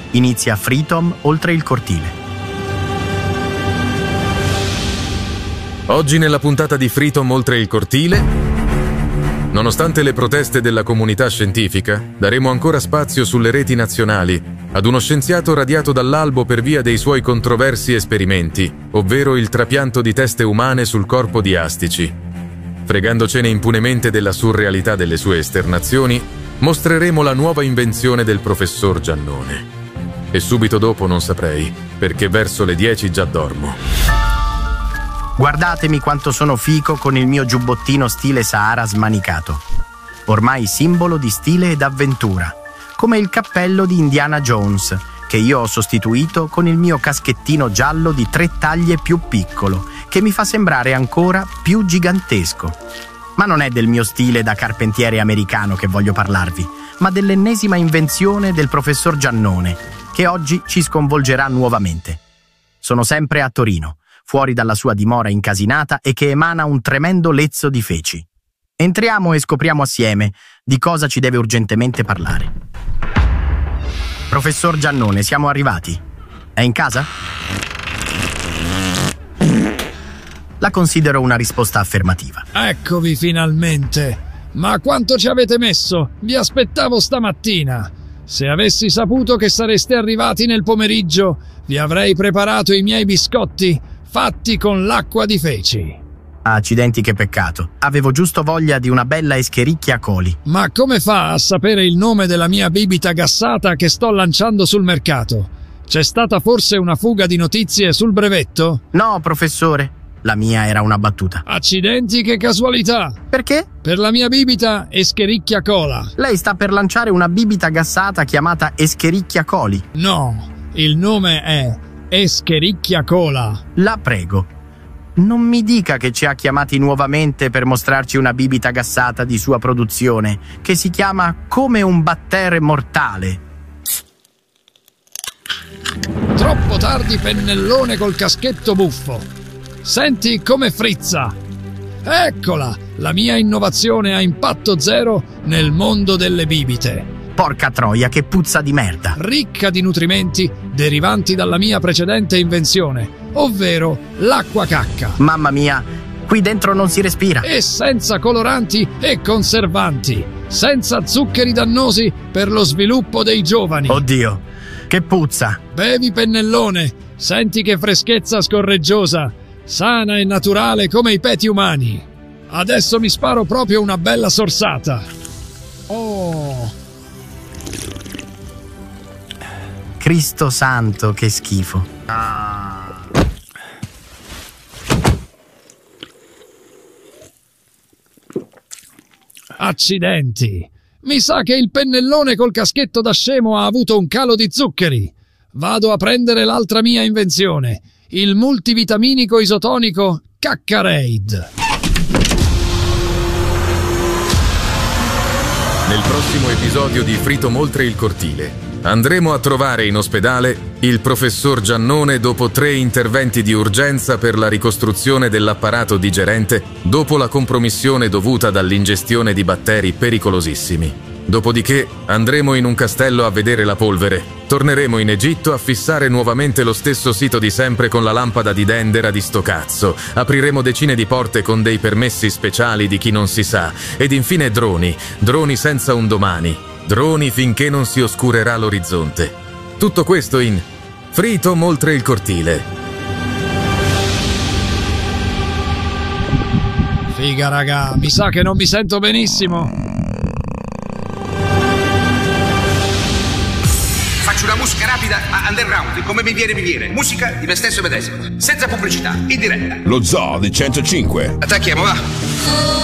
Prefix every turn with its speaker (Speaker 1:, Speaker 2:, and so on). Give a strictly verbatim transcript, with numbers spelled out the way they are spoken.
Speaker 1: Inizia Freetom oltre il cortile.
Speaker 2: Oggi nella puntata di Freetom oltre il cortile, nonostante le proteste della comunità scientifica, daremo ancora spazio sulle reti nazionali ad uno scienziato radiato dall'albo per via dei suoi controversi esperimenti, ovvero il trapianto di teste umane sul corpo di astici. Fregandocene impunemente della surrealità delle sue esternazioni, mostreremo la nuova invenzione del professor Giannone. E subito dopo non saprei, perché verso le dieci già dormo.
Speaker 1: Guardatemi quanto sono fico con il mio giubbottino stile Sahara smanicato. Ormai simbolo di stile ed avventura, come il cappello di Indiana Jones, che io ho sostituito con il mio caschettino giallo di tre taglie più piccolo, che mi fa sembrare ancora più gigantesco. Ma non è del mio stile da carpentiere americano che voglio parlarvi, ma dell'ennesima invenzione del professor Giannone, che oggi ci sconvolgerà nuovamente. Sono sempre a Torino, fuori dalla sua dimora incasinata e che emana un tremendo lezzo di feci. Entriamo e scopriamo assieme di cosa ci deve urgentemente parlare. Professor Giannone, siamo arrivati. È in casa? La considero una risposta affermativa.
Speaker 3: Eccovi finalmente. Ma quanto ci avete messo? Vi aspettavo stamattina. Se avessi saputo che sareste arrivati nel pomeriggio, vi avrei preparato i miei biscotti fatti con l'acqua di feci.
Speaker 1: Accidenti, che peccato. Avevo giusto voglia di una bella Escherichia coli.
Speaker 3: Ma come fa a sapere il nome della mia bibita gassata che sto lanciando sul mercato? C'è stata forse una fuga di notizie sul brevetto?
Speaker 1: No, professore. La mia era una battuta.
Speaker 3: Accidenti, che casualità!
Speaker 1: Perché?
Speaker 3: Per la mia bibita Escherichia cola.
Speaker 1: Lei sta per lanciare una bibita gassata chiamata Escherichia coli.
Speaker 3: No, il nome è Escherichia cola.
Speaker 1: La prego, non mi dica che ci ha chiamati nuovamente per mostrarci una bibita gassata di sua produzione, che si chiama Come un battere mortale.
Speaker 3: Troppo tardi, pennellone col caschetto buffo. Senti come frizza! Eccola, la mia innovazione a impatto zero nel mondo delle bibite.
Speaker 1: Porca troia, che puzza di merda!
Speaker 3: Ricca di nutrimenti derivanti dalla mia precedente invenzione, ovvero l'acqua cacca.
Speaker 1: Mamma mia, qui dentro non si respira.
Speaker 3: E senza coloranti e conservanti, senza zuccheri dannosi per lo sviluppo dei giovani.
Speaker 1: Oddio, che puzza!
Speaker 3: Bevi, pennellone, senti che freschezza scorreggiosa, sana e naturale come i peti umani. Adesso mi sparo proprio una bella sorsata. Oh!
Speaker 1: Cristo santo, che schifo. Ah.
Speaker 3: Accidenti! Mi sa che il pennellone col caschetto da scemo ha avuto un calo di zuccheri. Vado a prendere l'altra mia invenzione, il multivitaminico isotonico Caccareid.
Speaker 2: Nel prossimo episodio di Freetom oltre il cortile andremo a trovare in ospedale il professor Giannone dopo tre interventi di urgenza per la ricostruzione dell'apparato digerente dopo la compromissione dovuta dall'ingestione di batteri pericolosissimi. Dopodiché andremo in un castello a vedere la polvere. Torneremo in Egitto a fissare nuovamente lo stesso sito di sempre con la lampada di Dendera di sto cazzo. Apriremo decine di porte con dei permessi speciali di chi non si sa. Ed infine droni. Droni senza un domani. Droni finché non si oscurerà l'orizzonte. Tutto questo in Freetom oltre il cortile.
Speaker 3: Figa raga, mi sa che non mi sento benissimo.
Speaker 4: Faccio una musica rapida ma underground, come mi viene mi viene. Musica di me stesso medesimo, senza pubblicità, in diretta.
Speaker 5: Lo Zoo di centocinque.
Speaker 4: Attacchiamo, va.